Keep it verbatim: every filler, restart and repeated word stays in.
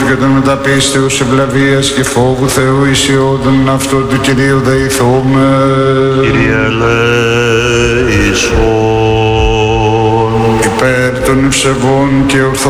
και των μεταπίστεως ευλαβίας και φόβου Θεού ισιώδων αυτό του Κυρίου δεηθούμε. Κύριε ελέησον. Υπέρ των ευσεβών και ορθών